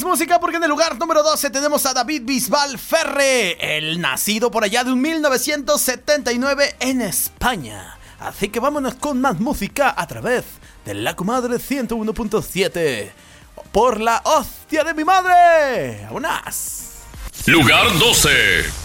música porque en el lugar número 12 tenemos a David Bisbal Ferre, el nacido por allá de un 1979 en España. Así que vámonos con más música a través de La Comadre 101.7 por la hostia de mi madre. ¡Vámonos! Lugar 12.